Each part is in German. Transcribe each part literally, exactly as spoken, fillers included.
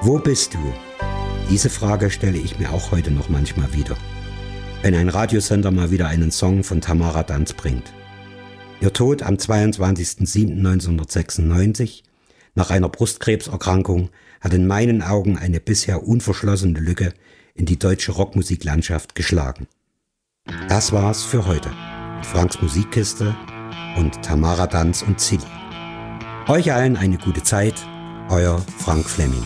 Wo bist du? Diese Frage stelle ich mir auch heute noch manchmal wieder, wenn ein Radiosender mal wieder einen Song von Tamara Danz bringt. Ihr Tod am zweiundzwanzigsten siebten neunzehnhundertsechsundneunzig nach einer Brustkrebserkrankung hat in meinen Augen eine bisher unverschlossene Lücke in die deutsche Rockmusiklandschaft geschlagen. Das war's für heute mit Franks Musikkiste und Tamara Danz und Zilli. Euch allen eine gute Zeit, euer Frank Fleming.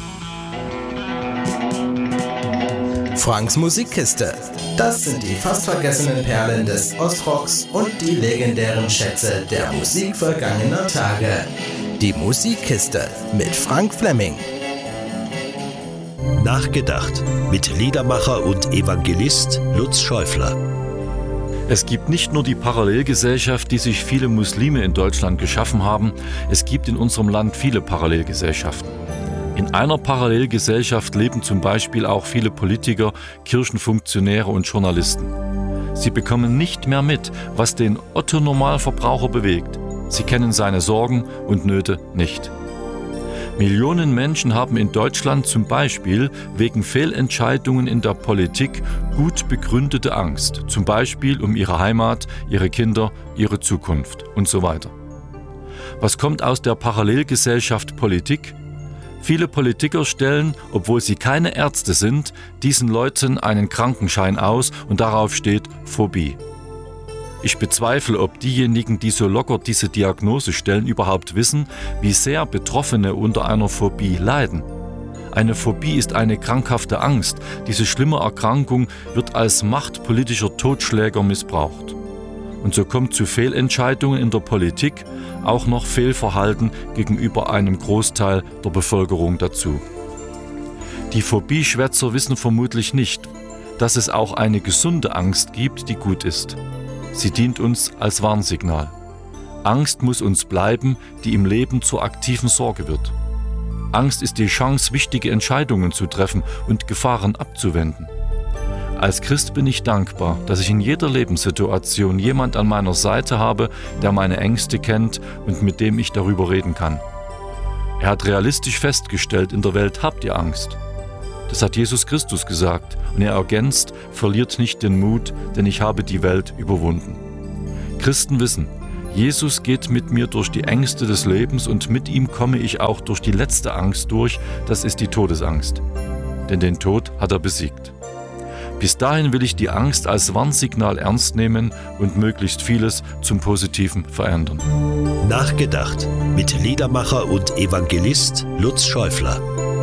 Franks Musikkiste. Das sind die fast vergessenen Perlen des Ostrocks und die legendären Schätze der Musik vergangener Tage. Die Musikkiste mit Frank Fleming. Nachgedacht mit Liedermacher und Evangelist Lutz Schäufler. Es gibt nicht nur die Parallelgesellschaft, die sich viele Muslime in Deutschland geschaffen haben, es gibt in unserem Land viele Parallelgesellschaften. In einer Parallelgesellschaft leben zum Beispiel auch viele Politiker, Kirchenfunktionäre und Journalisten. Sie bekommen nicht mehr mit, was den Otto-Normalverbraucher bewegt. Sie kennen seine Sorgen und Nöte nicht. Millionen Menschen haben in Deutschland zum Beispiel wegen Fehlentscheidungen in der Politik gut begründete Angst, zum Beispiel um ihre Heimat, ihre Kinder, ihre Zukunft und so weiter. Was kommt aus der Parallelgesellschaft Politik? Viele Politiker stellen, obwohl sie keine Ärzte sind, diesen Leuten einen Krankenschein aus und darauf steht Phobie. Ich bezweifle, ob diejenigen, die so locker diese Diagnose stellen, überhaupt wissen, wie sehr Betroffene unter einer Phobie leiden. Eine Phobie ist eine krankhafte Angst. Diese schlimme Erkrankung wird als machtpolitischer Totschläger missbraucht. Und so kommt zu Fehlentscheidungen in der Politik auch noch Fehlverhalten gegenüber einem Großteil der Bevölkerung dazu. Die Phobie-Schwätzer wissen vermutlich nicht, dass es auch eine gesunde Angst gibt, die gut ist. Sie dient uns als Warnsignal. Angst muss uns bleiben, die im Leben zur aktiven Sorge wird. Angst ist die Chance, wichtige Entscheidungen zu treffen und Gefahren abzuwenden. Als Christ bin ich dankbar, dass ich in jeder Lebenssituation jemand an meiner Seite habe, der meine Ängste kennt und mit dem ich darüber reden kann. Er hat realistisch festgestellt, in der Welt habt ihr Angst. Das hat Jesus Christus gesagt und er ergänzt, verliert nicht den Mut, denn ich habe die Welt überwunden. Christen wissen, Jesus geht mit mir durch die Ängste des Lebens und mit ihm komme ich auch durch die letzte Angst durch, das ist die Todesangst. Denn den Tod hat er besiegt. Bis dahin will ich die Angst als Warnsignal ernst nehmen und möglichst vieles zum Positiven verändern. Nachgedacht mit Liedermacher und Evangelist Lutz Schäufler.